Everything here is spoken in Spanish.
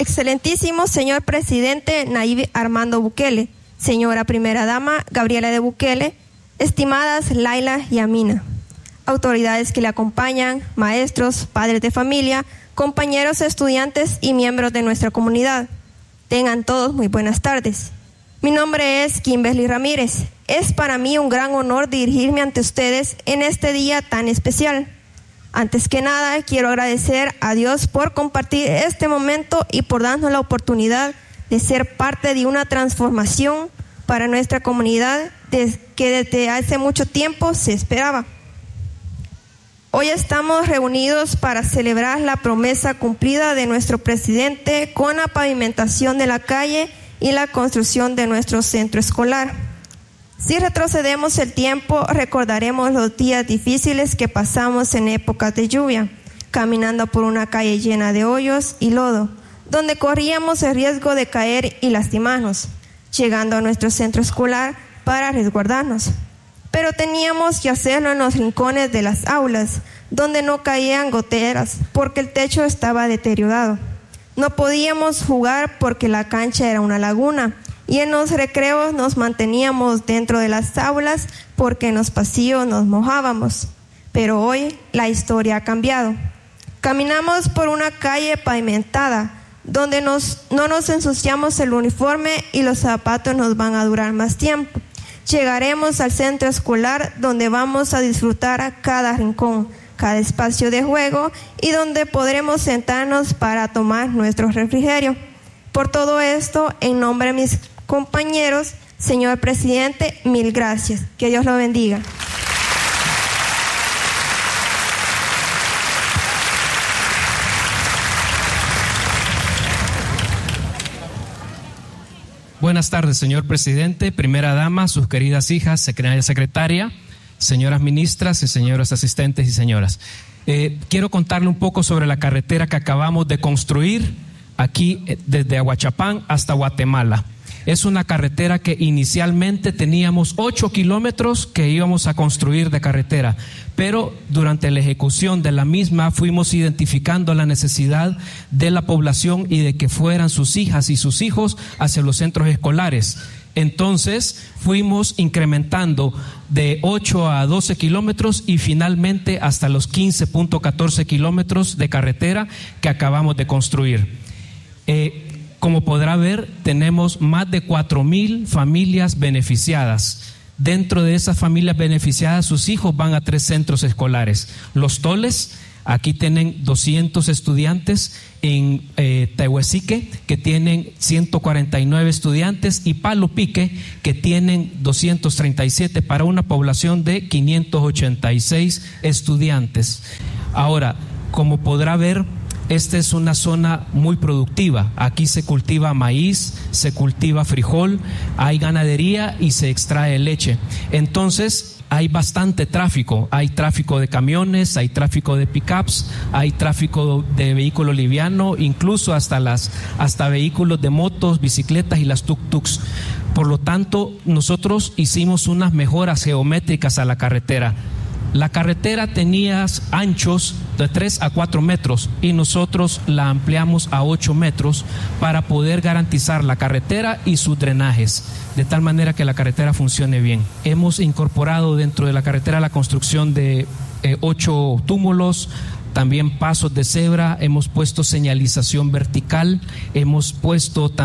Excelentísimo señor presidente Nayib Armando Bukele, señora primera dama Gabriela de Bukele, estimadas Laila y Amina, autoridades que le acompañan, maestros, padres de familia, compañeros estudiantes y miembros de nuestra comunidad. Tengan todos muy buenas tardes. Mi nombre es Kimberly Ramírez. Es para mí un gran honor dirigirme ante ustedes en este día tan especial. Antes que nada, quiero agradecer a Dios por compartir este momento y por darnos la oportunidad de ser parte de una transformación para nuestra comunidad que desde hace mucho tiempo se esperaba. Hoy estamos reunidos para celebrar la promesa cumplida de nuestro presidente con la pavimentación de la calle y la construcción de nuestro centro escolar. Si retrocedemos el tiempo, recordaremos los días difíciles que pasamos en épocas de lluvia, caminando por una calle llena de hoyos y lodo, donde corríamos el riesgo de caer y lastimarnos, llegando a nuestro centro escolar para resguardarnos. Pero teníamos que hacerlo en los rincones de las aulas, donde no caían goteras, porque el techo estaba deteriorado. No podíamos jugar porque la cancha era una laguna, y en los recreos nos manteníamos dentro de las aulas porque en los pasillos nos mojábamos. Pero hoy la historia ha cambiado. Caminamos por una calle pavimentada, donde no nos ensuciamos el uniforme y los zapatos nos van a durar más tiempo. Llegaremos al centro escolar donde vamos a disfrutar cada rincón, cada espacio de juego y donde podremos sentarnos para tomar nuestro refrigerio. Por todo esto, en nombre de mis compañeros, señor presidente, mil gracias. Que Dios lo bendiga. Buenas tardes, señor presidente, primera dama, sus queridas hijas, secretaria, señoras ministras y señoras asistentes y señoras. Quiero contarle un poco sobre la carretera que acabamos de construir aquí desde Ahuachapán hasta Guatemala. Es una carretera que inicialmente teníamos 8 kilómetros que íbamos a construir de carretera, pero durante la ejecución de la misma fuimos identificando la necesidad de la población y de que fueran sus hijas y sus hijos hacia los centros escolares. Entonces fuimos incrementando de 8 a 12 kilómetros y finalmente hasta los 15.14 kilómetros de carretera que acabamos de construir. Como podrá ver, tenemos más de 4,000 familias beneficiadas. Dentro de esas familias beneficiadas, sus hijos van a 3 centros escolares. Los Toles, aquí tienen 200 estudiantes, en Tehuesique, que tienen 149 estudiantes, y Palo Pique, que tienen 237 para una población de 586 estudiantes. Ahora, como podrá ver, esta es una zona muy productiva. Aquí se cultiva maíz, se cultiva frijol, hay ganadería y se extrae leche. Entonces hay bastante tráfico. Hay tráfico de camiones, hay tráfico de pickups, hay tráfico de vehículo liviano, incluso hasta vehículos de motos, bicicletas y las tuk-tuks. Por lo tanto, nosotros hicimos unas mejoras geométricas a la carretera. La carretera tenía anchos de 3 a 4 metros y nosotros la ampliamos a 8 metros para poder garantizar la carretera y sus drenajes, de tal manera que la carretera funcione bien. Hemos incorporado dentro de la carretera la construcción de 8 túmulos, también pasos de cebra, hemos puesto señalización vertical, hemos puesto también